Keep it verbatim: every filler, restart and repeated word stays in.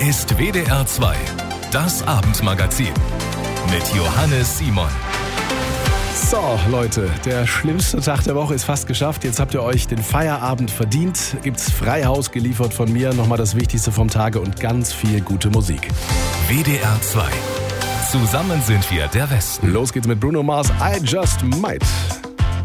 ist W D R zwei, das Abendmagazin mit Johannes Simon. So, Leute, der schlimmste Tag der Woche ist fast geschafft. Jetzt habt ihr euch den Feierabend verdient. Gibt's Freihaus geliefert von mir. Nochmal das Wichtigste vom Tage und ganz viel gute Musik. W D R zwei. Zusammen sind wir der Westen. Los geht's mit Bruno Mars, I Just Might.